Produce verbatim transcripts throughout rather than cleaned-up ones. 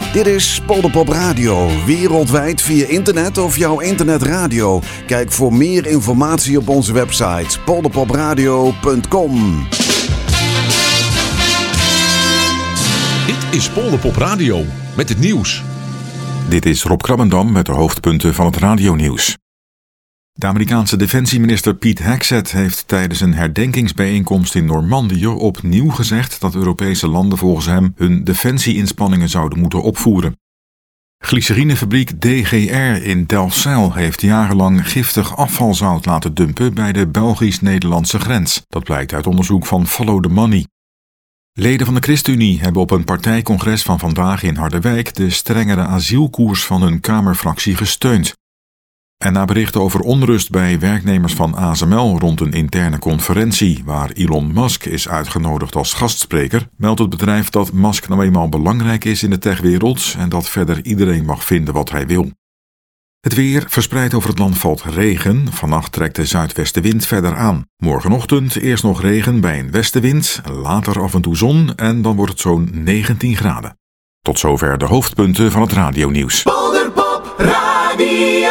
Dit is Polderpop Radio, wereldwijd via internet of jouw internetradio. Kijk voor meer informatie op onze website polderpopradio punt com. Dit is Polderpop Radio met het nieuws. Dit is Rob Krabbendam met de hoofdpunten van het radionieuws. De Amerikaanse defensieminister Pete Hegseth heeft tijdens een herdenkingsbijeenkomst in Normandië opnieuw gezegd dat Europese landen volgens hem hun defensieinspanningen zouden moeten opvoeren. Glycerinefabriek D G R in Delfzijl heeft jarenlang giftig afvalzout laten dumpen bij de Belgisch-Nederlandse grens. Dat blijkt uit onderzoek van Follow the Money. Leden van de ChristenUnie hebben op een partijcongres van vandaag in Harderwijk de strengere asielkoers van hun Kamerfractie gesteund. En na berichten over onrust bij werknemers van A S M L rond een interne conferentie waar Elon Musk is uitgenodigd als gastspreker, meldt het bedrijf dat Musk nou eenmaal belangrijk is in de techwereld en dat verder iedereen mag vinden wat hij wil. Het weer, verspreid over het land valt regen. Vannacht trekt de zuidwestenwind verder aan. Morgenochtend eerst nog regen bij een westenwind, later af en toe zon en dan wordt het zo'n negentien graden. Tot zover de hoofdpunten van het radionieuws. Polderpop Radio.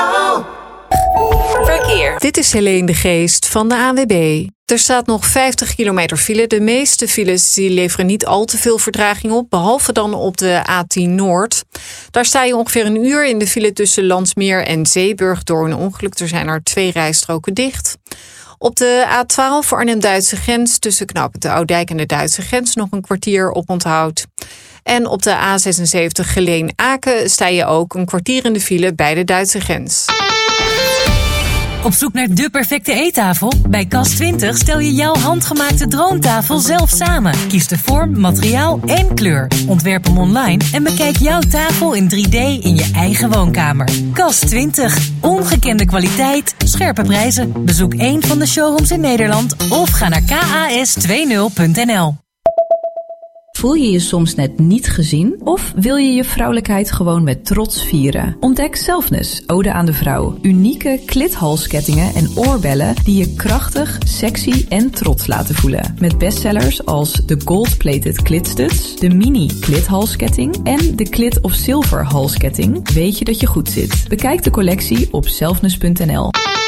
Verkeer. Dit is Helene de Geest van de A N W B. Er staat nog vijftig kilometer file. De meeste files die leveren niet al te veel vertraging op, behalve dan op de A tien Noord. Daar sta je ongeveer een uur in de file tussen Landsmeer en Zeeburg door een ongeluk. Er zijn er twee rijstroken dicht. Op de A twaalf voor Arnhem-Duitse grens tussen knooppunt de Oudijk en de Duitse grens nog een kwartier op onthoud. En op de A zesenzeventig Geleen-Aken sta je ook een kwartier in de file bij de Duitse grens. Op zoek naar de perfecte eettafel? Bij Kast twintig stel je jouw handgemaakte droomtafel zelf samen. Kies de vorm, materiaal en kleur. Ontwerp hem online en bekijk jouw tafel in drie D in je eigen woonkamer. Kast twintig. Ongekende kwaliteit, scherpe prijzen. Bezoek één van de showrooms in Nederland of ga naar k a s twintig punt n l. Voel je je soms net niet gezien? Of wil je je vrouwelijkheid gewoon met trots vieren? Ontdek Selfness, Ode aan de Vrouw. Unieke klithalskettingen en oorbellen die je krachtig, sexy en trots laten voelen. Met bestsellers als de gold-plated klitstuds, de mini klithalsketting en de klit of silver halsketting weet je dat je goed zit. Bekijk de collectie op selfness punt n l.